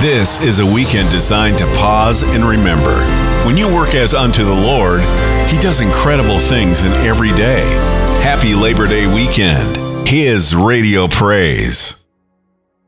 This is a weekend designed to pause and remember. When you work as unto the Lord, He does incredible things in every day. Happy Labor Day weekend. His Radio Praise.